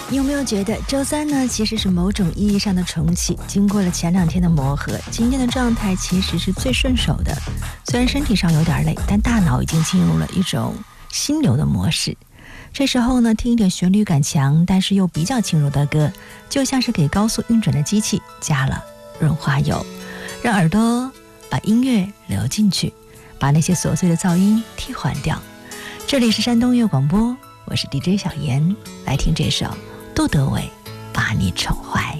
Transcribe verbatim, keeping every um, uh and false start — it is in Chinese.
你有没有觉得周三呢其实是某种意义上的重启？经过了前两天的磨合，今天的状态其实是最顺手的。虽然身体上有点累，但大脑已经进入了一种心流的模式。这时候呢，听一点旋律感强但是又比较轻柔的歌，就像是给高速运转的机器加了润滑油，让耳朵把音乐流进去，把那些琐碎的噪音替换掉。这里是山东音乐广播，我是 D J 小妍，来听这首杜德伟把你宠坏。